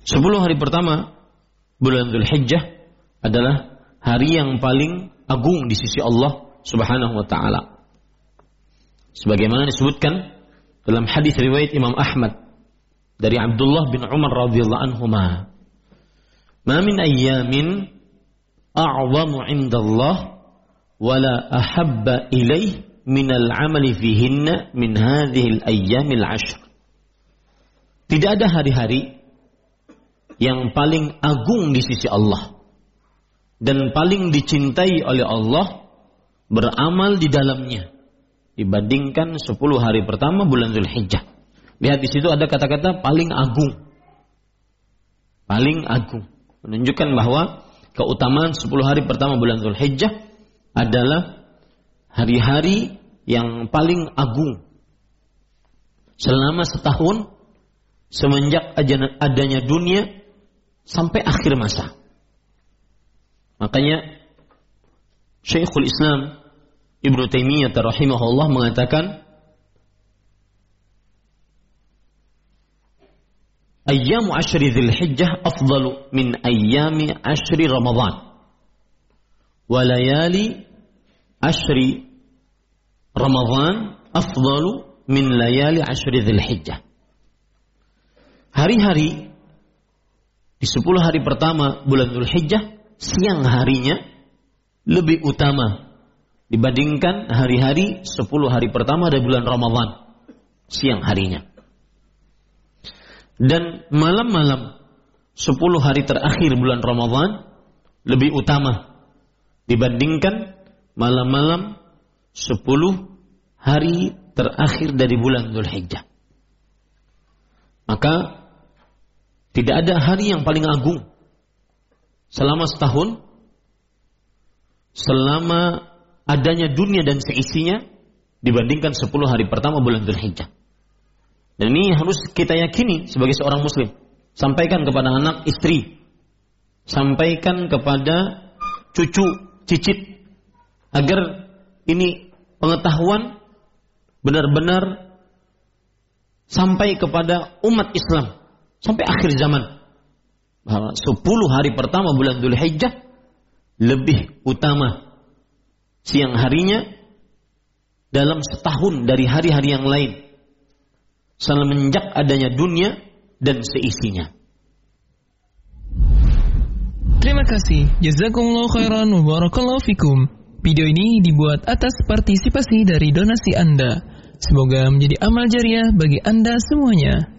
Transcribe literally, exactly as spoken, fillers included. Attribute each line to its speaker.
Speaker 1: sepuluh hari pertama bulan Dzulhijjah adalah hari yang paling agung di sisi Allah Subhanahu wa taala. Sebagaimana disebutkan dalam hadis riwayat Imam Ahmad dari Abdullah bin Umar radhiyallahu anhuma, "Ma min ayyamin a'zamu 'indallah wala ahabba ilaih min al-'amali fihinna min hadhihi al-ayyamil 'ashr." Tidak ada hari-hari yang paling agung di sisi Allah dan paling dicintai oleh Allah beramal di dalamnya dibandingkan sepuluh hari pertama bulan Dzulhijjah. Lihat di situ ada kata-kata paling agung. Paling agung menunjukkan bahwa keutamaan sepuluh hari pertama bulan Dzulhijjah adalah hari-hari yang paling agung selama setahun semenjak adanya dunia sampai akhir masa. Makanya Syekhul Islam Ibnu Taimiyah rahimahullah mengatakan, ayyamu ashri Dzulhijjah afdalu min ayyami ashri Ramadan wa layali ashri Ramadan afdalu min layali ashri Dzulhijjah. Hari-hari di sepuluh hari pertama bulan Dzulhijjah, siang harinya lebih utama dibandingkan hari-hari sepuluh hari pertama dari bulan Ramadan, siang harinya. Dan malam-malam sepuluh hari terakhir bulan Ramadan lebih utama dibandingkan malam-malam sepuluh hari terakhir dari bulan Dzulhijjah. Maka tidak ada hari yang paling agung selama setahun, selama adanya dunia dan seisinya, dibandingkan sepuluh hari pertama bulan Dzulhijjah. Dan ini harus kita yakini sebagai seorang muslim. Sampaikan kepada anak, istri, sampaikan kepada cucu, cicit, agar ini pengetahuan benar-benar sampai kepada umat Islam sampai akhir zaman, bahwa sepuluh hari pertama bulan Dzulhijjah lebih utama siang harinya dalam setahun dari hari-hari yang lain semenjak adanya dunia dan seisinya.
Speaker 2: Terima kasih. Jazakumullahu khairan wa barakallahu fikum. Video ini dibuat atas partisipasi dari donasi Anda. Semoga menjadi amal jariah bagi Anda semuanya.